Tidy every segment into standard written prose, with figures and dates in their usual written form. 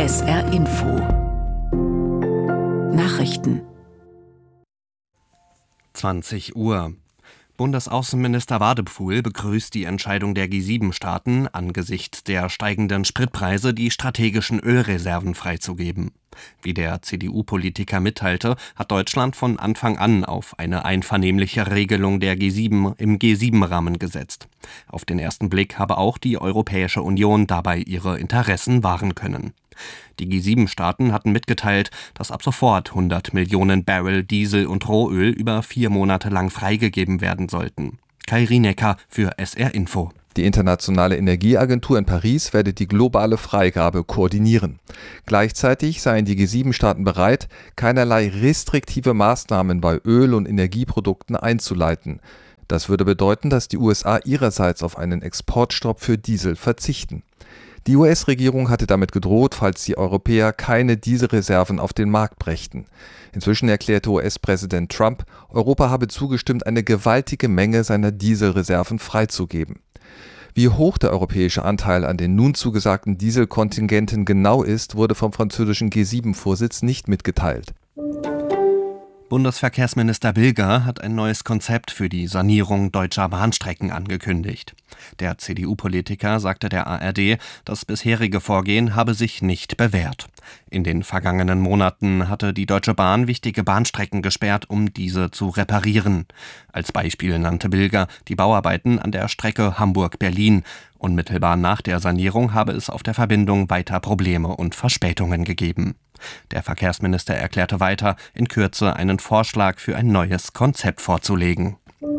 SR Info Nachrichten 20 Uhr. Bundesaußenminister Wadephul begrüßt die Entscheidung der G7-Staaten, angesichts der steigenden Spritpreise die strategischen Ölreserven freizugeben. Wie der CDU-Politiker mitteilte, hat Deutschland von Anfang an auf eine einvernehmliche Regelung der G7 im G7-Rahmen gesetzt. Auf den ersten Blick habe auch die Europäische Union dabei ihre Interessen wahren können. Die G7-Staaten hatten mitgeteilt, dass ab sofort 100 Millionen Barrel Diesel und Rohöl über 4 Monate lang freigegeben werden sollten. Kai Rienecker für SR Info. Die Internationale Energieagentur in Paris werde die globale Freigabe koordinieren. Gleichzeitig seien die G7-Staaten bereit, keinerlei restriktive Maßnahmen bei Öl- und Energieprodukten einzuleiten. Das würde bedeuten, dass die USA ihrerseits auf einen Exportstopp für Diesel verzichten. Die US-Regierung hatte damit gedroht, falls die Europäer keine Dieselreserven auf den Markt brächten. Inzwischen erklärte US-Präsident Trump, Europa habe zugestimmt, eine gewaltige Menge seiner Dieselreserven freizugeben. Wie hoch der europäische Anteil an den nun zugesagten Dieselkontingenten genau ist, wurde vom französischen G7-Vorsitz nicht mitgeteilt. Bundesverkehrsminister Bilger hat ein neues Konzept für die Sanierung deutscher Bahnstrecken angekündigt. Der CDU-Politiker sagte der ARD, das bisherige Vorgehen habe sich nicht bewährt. In den vergangenen Monaten hatte die Deutsche Bahn wichtige Bahnstrecken gesperrt, um diese zu reparieren. Als Beispiel nannte Bilger die Bauarbeiten an der Strecke Hamburg-Berlin. Unmittelbar nach der Sanierung habe es auf der Verbindung weiter Probleme und Verspätungen gegeben. Der Verkehrsminister erklärte weiter, in Kürze einen Vorschlag für ein neues Konzept vorzulegen.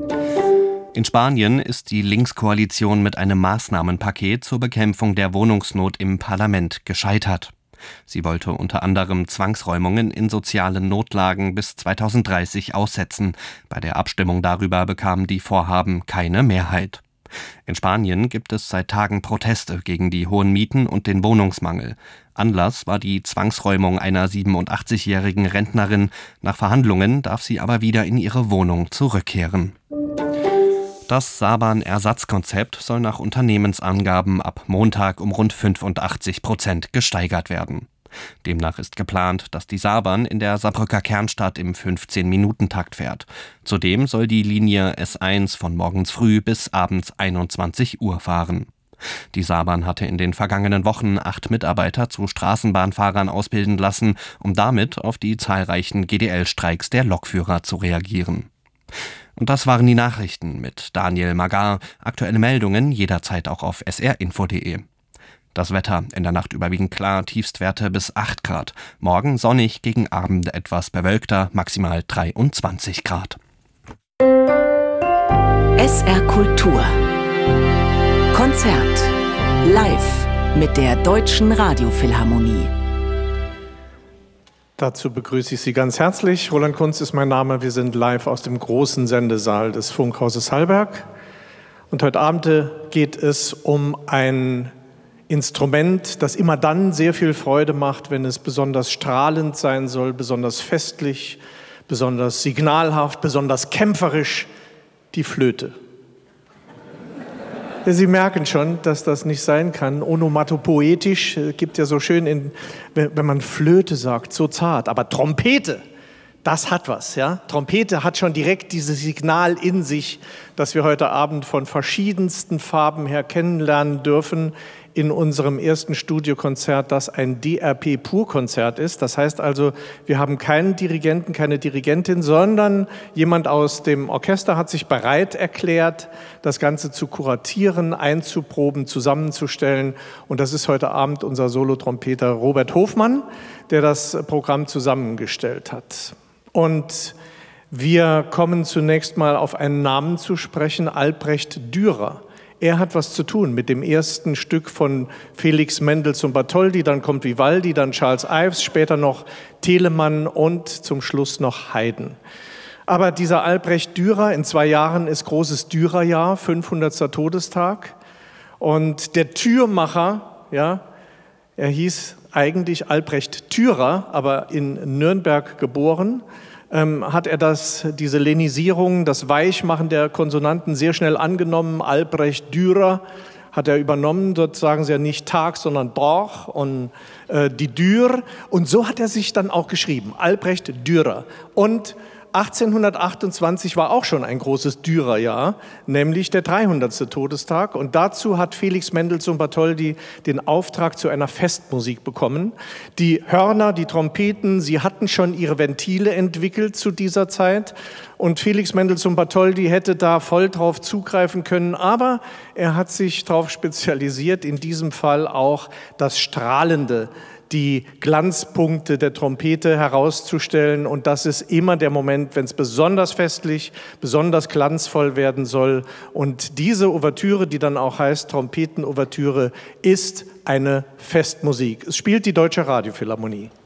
In Spanien ist die Linkskoalition mit einem Maßnahmenpaket zur Bekämpfung der Wohnungsnot im Parlament gescheitert. Sie wollte unter anderem Zwangsräumungen in sozialen Notlagen bis 2030 aussetzen. Bei der Abstimmung darüber bekamen die Vorhaben keine Mehrheit. In Spanien gibt es seit Tagen Proteste gegen die hohen Mieten und den Wohnungsmangel. Anlass war die Zwangsräumung einer 87-jährigen Rentnerin. Nach Verhandlungen darf sie aber wieder in ihre Wohnung zurückkehren. Das Saarbahn-Ersatzkonzept soll nach Unternehmensangaben ab Montag um rund 85% gesteigert werden. Demnach ist geplant, dass die Saarbahn in der Saarbrücker Kernstadt im 15-Minuten-Takt fährt. Zudem soll die Linie S1 von morgens früh bis abends 21 Uhr fahren. Die Saarbahn hatte in den vergangenen Wochen 8 Mitarbeiter zu Straßenbahnfahrern ausbilden lassen, um damit auf die zahlreichen GDL-Streiks der Lokführer zu reagieren. Und das waren die Nachrichten mit Daniel Magar. Aktuelle Meldungen jederzeit auch auf srinfo.de. Das Wetter in der Nacht überwiegend klar, Tiefstwerte bis 8 Grad. Morgen sonnig, gegen Abend etwas bewölkter, maximal 23 Grad. SR Kultur Konzert live mit der Deutschen Radiophilharmonie. Dazu begrüße ich Sie ganz herzlich. Roland Kunz ist mein Name. Wir sind live aus dem großen Sendesaal des Funkhauses Hallberg. Und heute Abend geht es um ein Instrument, das immer dann sehr viel Freude macht, wenn es besonders strahlend sein soll, besonders festlich, besonders signalhaft, besonders kämpferisch, die Flöte. Ja, Sie merken schon, dass das nicht sein kann. Onomatopoetisch gibt ja so schön, wenn man Flöte sagt, so zart. Aber Trompete, das hat was. Ja? Trompete hat schon direkt dieses Signal in sich, das wir heute Abend von verschiedensten Farben her kennenlernen dürfen in unserem ersten Studiokonzert, das ein DRP-Pur-Konzert ist. Das heißt also, wir haben keinen Dirigenten, keine Dirigentin, sondern jemand aus dem Orchester hat sich bereit erklärt, das Ganze zu kuratieren, einzuproben, zusammenzustellen. Und das ist heute Abend unser Solotrompeter Robert Hofmann, der das Programm zusammengestellt hat. Und wir kommen zunächst mal auf einen Namen zu sprechen, Albrecht Dürer. Er hat was zu tun mit dem ersten Stück von Felix Mendelssohn Bartholdy, dann kommt Vivaldi, dann Charles Ives, später noch Telemann und zum Schluss noch Haydn. Aber dieser Albrecht Dürer, in 2 Jahren ist großes Dürerjahr, 500. Todestag. Und der Türmacher, ja, er hieß eigentlich Albrecht Dürer, aber in Nürnberg geboren, hat er diese Lenisierung, das Weichmachen der Konsonanten sehr schnell angenommen. Albrecht Dürer hat er übernommen. Dort sagen sie ja nicht Tag, sondern Doch und die Dür. Und so hat er sich dann auch geschrieben, Albrecht Dürer. Und 1828 war auch schon ein großes Dürerjahr, nämlich der 300. Todestag. Und dazu hat Felix Mendelssohn Bartholdy den Auftrag zu einer Festmusik bekommen. Die Hörner, die Trompeten, sie hatten schon ihre Ventile entwickelt zu dieser Zeit. Und Felix Mendelssohn Bartholdy hätte da voll drauf zugreifen können. Aber er hat sich darauf spezialisiert, in diesem Fall auch das Strahlende, die Glanzpunkte der Trompete herauszustellen. Und das ist immer der Moment, wenn es besonders festlich, besonders glanzvoll werden soll. Und diese Ouvertüre, die dann auch heißt Trompeten-Ouvertüre, ist eine Festmusik. Es spielt die Deutsche Radiophilharmonie.